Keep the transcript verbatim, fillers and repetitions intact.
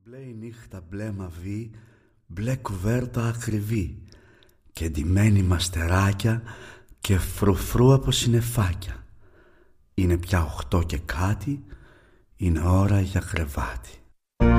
Μπλε η νύχτα, μπλε μαβί, μπλε κουβέρτα ακριβή και ντυμένοι μαστεράκια και φρουφρού από συννεφάκια. Είναι πια οχτώ και κάτι, είναι ώρα για κρεβάτι.